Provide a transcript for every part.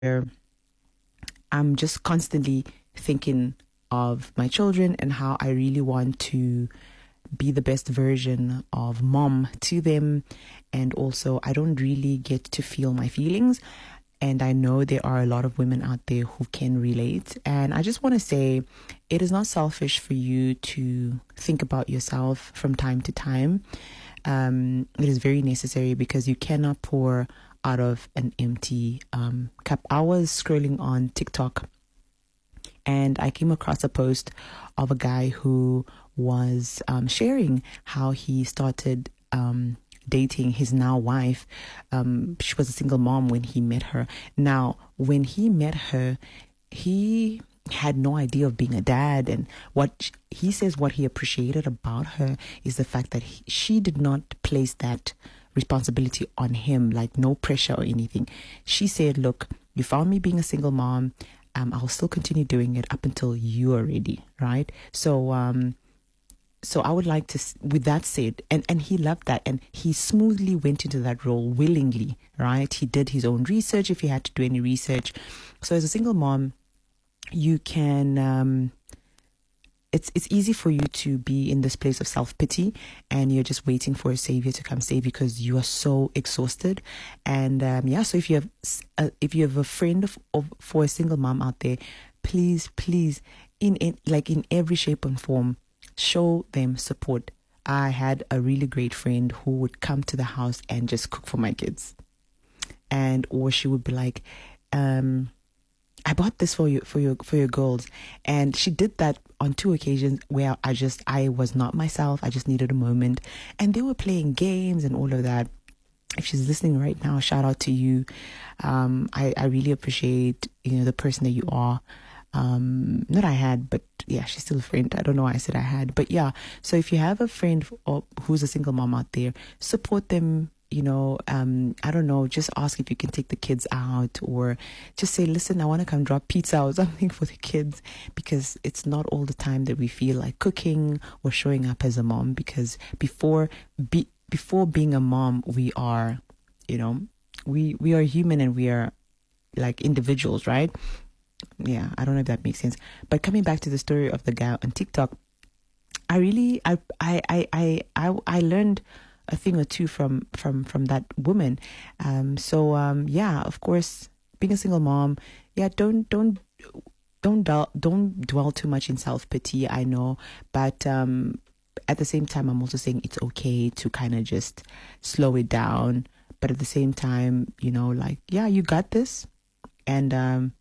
where I'm just constantly thinking of my children and how I really want to be the best version of mom to them. And also, I don't really get to feel my feelings. And I know there are a lot of women out there who can relate. And I just want to say it is not selfish for you to think about yourself from time to time. It is very necessary because you cannot pour out of an empty cup. I was scrolling on TikTok and I came across a post of a guy who was sharing how he started dating his now wife. She was a single mom when he met her. Now, when he met her, he had no idea of being a dad, and he says what he appreciated about her is the fact that she did not place that responsibility on him, like no pressure or anything. She said, look, you found me being a single mom. I'll still continue doing it up until you are ready, right? So I would like to, with that said, and he loved that, and he smoothly went into that role willingly, right? He did his own research if he had to do any research. So as a single mom, you can, it's easy for you to be in this place of self-pity and you're just waiting for a savior to come save you because you are so exhausted. And so if you have a friend for a single mom out there, please, in every shape and form, show them support. I had a really great friend who would come to the house and just cook for my kids. Or she would be like, I bought this for your girls. And she did that on 2 occasions where I was not myself. I just needed a moment. And they were playing games and all of that. If she's listening right now, shout out to you. I really appreciate, the person that you are. Not I had, but yeah, she's still a friend. I don't know why I said I had, but yeah. So if you have a friend who's a single mom out there, support them. I don't know, just ask if you can take the kids out, or just say, listen, I want to come drop pizza or something for the kids, because it's not all the time that we feel like cooking or showing up as a mom, because before being a mom, we are, we are human and we are like individuals, right? Yeah, I don't know if that makes sense. But coming back to the story of the guy on TikTok, I learned a thing or two from that woman. Of course, being a single mom, don't dwell too much in self-pity, I know, but at the same time, I'm also saying it's okay to kind of just slow it down, but at the same time, you got this. And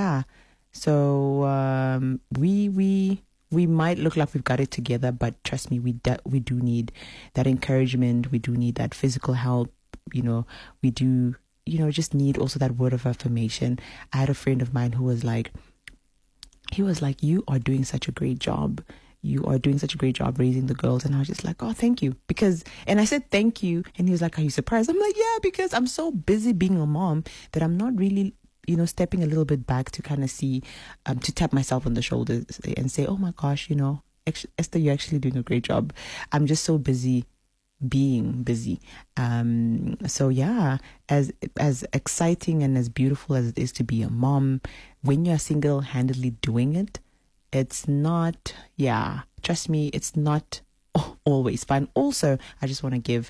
we might look like we've got it together, but trust me, we do need that encouragement. We do need that physical help. We do, just need also that word of affirmation. I had a friend of mine who was like, you are doing such a great job. You are doing such a great job raising the girls. And I was just like, oh, thank you. And I said, thank you. And he was like, are you surprised? I'm like, yeah, because I'm so busy being a mom that I'm not really, stepping a little bit back to kind of see, to tap myself on the shoulders and say, oh my gosh, Esther, you're actually doing a great job. I'm just so busy being busy. As exciting and as beautiful as it is to be a mom, when you're single-handedly doing it, it's not, trust me, it's not always fun. Also, I just want to give,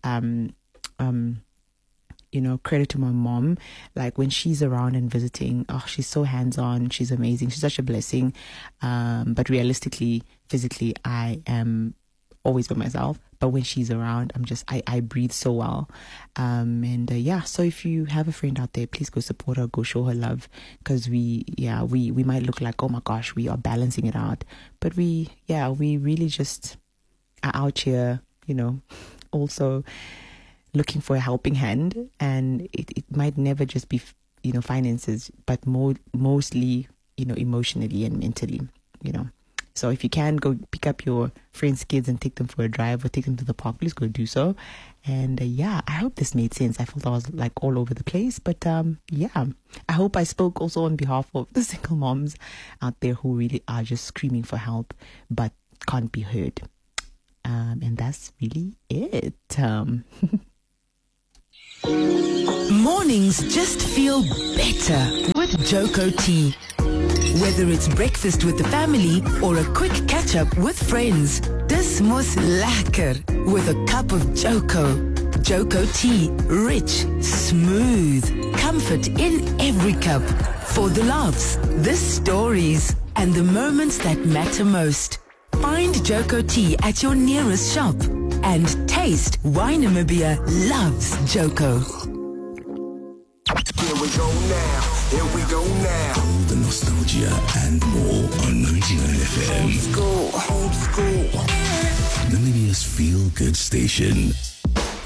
credit to my mom. Like when she's around and visiting, she's so hands-on. She's amazing. She's such a blessing. But realistically, physically, I am always by myself. But when she's around, I breathe so well. So if you have a friend out there, please go support her, go show her love. Because we might look like, oh my gosh, we are balancing it out. But we really just are out here, also looking for a helping hand, and it might never just be, finances, but mostly, emotionally and mentally, So if you can go pick up your friends' kids and take them for a drive or take them to the park, please go do so. And I hope this made sense. I felt I was like all over the place, but I hope I spoke also on behalf of the single moms out there who really are just screaming for help, but can't be heard. And that's really it. Mornings just feel better with Joko tea. Whether it's breakfast with the family or a quick catch-up with friends, dis mos lekker with a cup of Joko. Joko tea, rich, smooth, comfort in every cup. For the laughs, the stories, and the moments that matter most. Find Joko tea at your nearest shop and taste why Namibia loves Joko. Here we go now, here we go now. All the nostalgia and more on 99 FM. Old school. Namibia's feel-good station.